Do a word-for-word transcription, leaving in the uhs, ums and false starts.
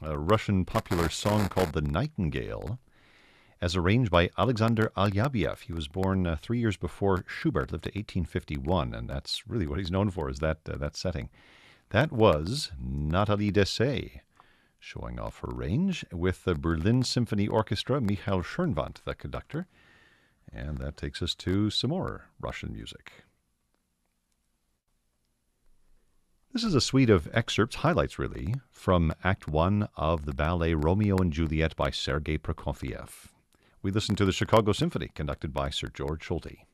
a Russian popular song called The Nightingale, as arranged by Alexander Alyabiev. He was born uh, three years before Schubert, lived to eighteen fifty-one, and that's really what he's known for, is that uh, that setting. That was Nathalie Dessay, showing off her range, with the Berlin Symphony Orchestra, Michael Schönwandt, the conductor. And that takes us to some more Russian music. This is a suite of excerpts, highlights really, from Act One of the ballet Romeo and Juliet by Sergei Prokofiev. We listen to the Chicago Symphony, conducted by Sir George Solti.